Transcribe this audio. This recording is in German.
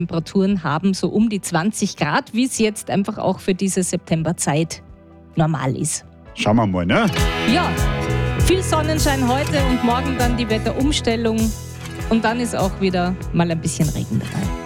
Temperaturen haben, so um die 20 Grad, wie es jetzt einfach auch für diese Septemberzeit normal ist. Schauen wir mal, ne? Ja, viel Sonnenschein heute und morgen dann die Wetterumstellung und dann ist auch wieder mal ein bisschen Regen dabei.